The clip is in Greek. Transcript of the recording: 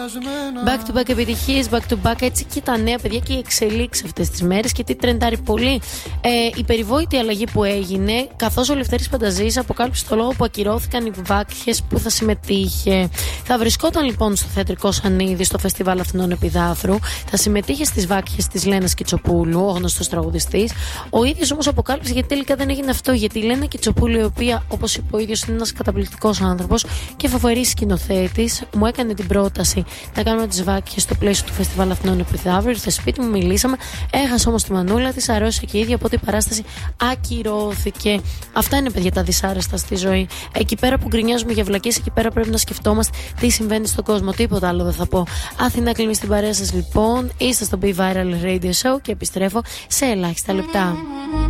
Back to back επιτυχίες, back to back, έτσι και τα νέα παιδιά και οι εξελίξεις αυτές τις μέρες. Και τι τρεντάρει πολύ, η περιβόητη αλλαγή που έγινε, καθώς ο Λευτέρης Πανταζής αποκάλυψε το λόγο που ακυρώθηκαν οι Βάκχες που θα συμμετείχε. Θα βρισκόταν λοιπόν στο Θεατρικό Σανίδη στο Φεστιβάλ Αθηνών Επιδάφρου, θα συμμετείχε στις Βάκχες της Λένας Κιτσοπούλου, ο γνωστός τραγουδιστής. Ο ίδιος όμως αποκάλυψε γιατί τελικά δεν έγινε αυτό. Γιατί η Λένα Κιτσοπούλου, η οποία, όπως είπε ο ίδιος, είναι ένας καταπληκτικός άνθρωπος και φοβερής σκηνοθέτης, μου έκανε την πρόταση να κάνουμε τις Βάκχες στο πλαίσιο του Φεστιβάλ Αθηνών Επιδάφρου. Ήρθε σπίτι μου, μιλήσαμε, έχασε όμως τη μανούλα της, αρρώστησε και η ίδια, οπότε η παράσταση ακυρώθηκε. Αυτά είναι, παιδιά, τα δυσάρεστα στη ζωή. Εκεί πέρα που γκρινιάζουμε για βλακίες, εκεί πέρα πρέπει να σκεφτόμαστε τι συμβαίνει στον κόσμο. Τίποτα άλλο δεν θα πω. Αθηνά κλείνει στην παρέα σας λοιπόν. Είστε στο Be Viral Radio Show και επιστρέφω σε ελάχιστα λεπτά.